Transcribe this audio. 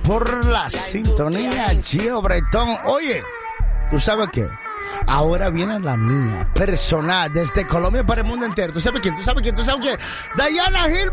por la sintonía, Gio Bretón. Oye, ¿tú sabes qué? Ahora viene la mía, personal, desde Colombia para el mundo entero. ¿Tú sabes quién? Diana Gilbert.